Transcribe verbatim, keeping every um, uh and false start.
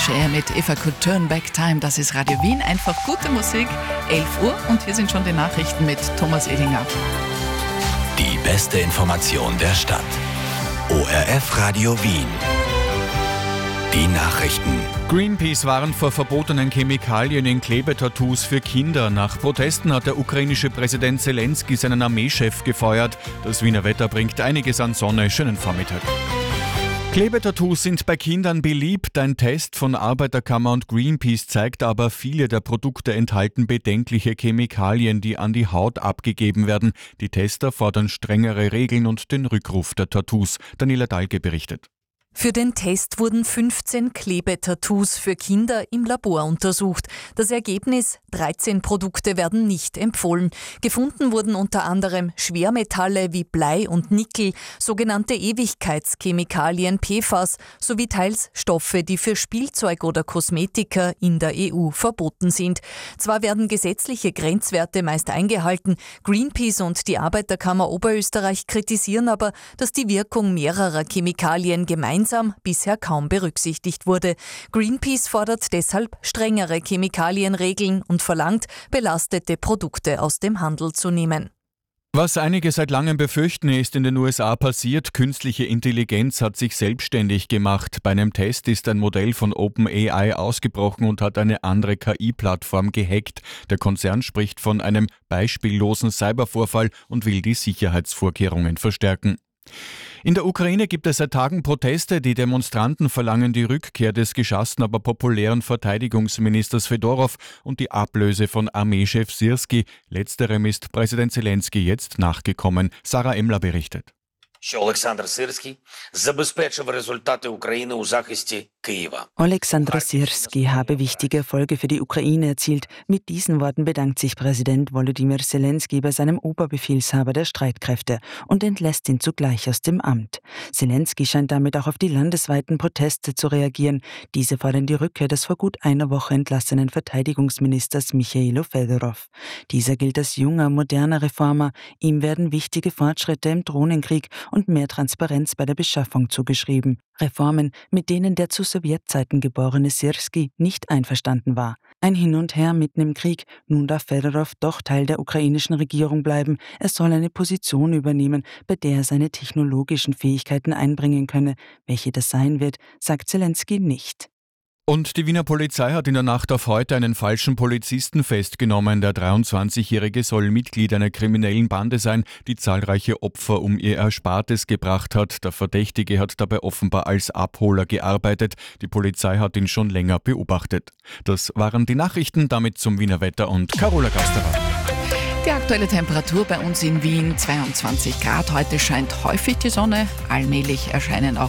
Cher mit If I Could Turn Back Time. Das ist Radio Wien, einfach gute Musik. elf Uhr und hier sind schon die Nachrichten mit Thomas Edinger. Die beste Information der Stadt. O R F Radio Wien. Die Nachrichten. Greenpeace warnt vor verbotenen Chemikalien in Klebetattoos für Kinder. Nach Protesten hat der ukrainische Präsident Zelensky seinen Armeechef gefeuert. Das Wiener Wetter bringt einiges an Sonne. Schönen Vormittag. Klebetattoos sind bei Kindern beliebt. Ein Test von Arbeiterkammer und Greenpeace zeigt aber, viele der Produkte enthalten bedenkliche Chemikalien, die an die Haut abgegeben werden. Die Tester fordern strengere Regeln und den Rückruf der Tattoos. Daniela Dahlke berichtet. Für den Test wurden fünfzehn Klebetattoos für Kinder im Labor untersucht. Das Ergebnis: dreizehn Produkte werden nicht empfohlen. Gefunden wurden unter anderem Schwermetalle wie Blei und Nickel, sogenannte Ewigkeitschemikalien P F A S sowie teils Stoffe, die für Spielzeug oder Kosmetika in der E U verboten sind. Zwar werden gesetzliche Grenzwerte meist eingehalten, Greenpeace und die Arbeiterkammer Oberösterreich kritisieren aber, dass die Wirkung mehrerer Chemikalien gemeinsam bisher kaum berücksichtigt wurde. Greenpeace fordert deshalb strengere Chemikalienregeln und verlangt, belastete Produkte aus dem Handel zu nehmen. Was einige seit langem befürchten, ist in den U S A passiert. Künstliche Intelligenz hat sich selbstständig gemacht. Bei einem Test ist ein Modell von OpenAI ausgebrochen und hat eine andere K I-Plattform gehackt. Der Konzern spricht von einem beispiellosen Cybervorfall und will die Sicherheitsvorkehrungen verstärken. In der Ukraine gibt es seit Tagen Proteste. Die Demonstranten verlangen die Rückkehr des geschassenen, aber populären Verteidigungsministers Fedorow und die Ablöse von Armeechef Syrski. Letzterem ist Präsident Zelensky jetzt nachgekommen. Sarah Emler berichtet. Олександр Сирський забезпечив результати України у захисті Києва. Oleksandr Syrski habe wichtige Erfolge für die Ukraine erzielt. Mit diesen Worten bedankt sich Präsident Volodymyr Zelensky bei seinem Oberbefehlshaber der Streitkräfte und entlässt ihn zugleich aus dem Amt. Zelensky scheint damit auch auf die landesweiten Proteste zu reagieren. Diese fordern die Rückkehr des vor gut einer Woche entlassenen Verteidigungsministers Michailo Fedorov. Dieser gilt als junger, moderner Reformer. Ihm werden wichtige Fortschritte im Drohnenkrieg und mehr Transparenz bei der Beschaffung zugeschrieben. Reformen, mit denen der zu Sowjetzeiten geborene Syrski nicht einverstanden war. Ein Hin und Her mitten im Krieg. Nun darf Fedorov doch Teil der ukrainischen Regierung bleiben. Er soll eine Position übernehmen, bei der er seine technologischen Fähigkeiten einbringen könne. Welche das sein wird, sagt Zelensky nicht. Und die Wiener Polizei hat in der Nacht auf heute einen falschen Polizisten festgenommen. Der dreiundzwanzigjährige soll Mitglied einer kriminellen Bande sein, die zahlreiche Opfer um ihr Erspartes gebracht hat. Der Verdächtige hat dabei offenbar als Abholer gearbeitet. Die Polizei hat ihn schon länger beobachtet. Das waren die Nachrichten, damit zum Wiener Wetter und Carola Gasterer. Die aktuelle Temperatur bei uns in Wien zweiundzwanzig Grad. Heute scheint häufig die Sonne. Allmählich erscheinen auch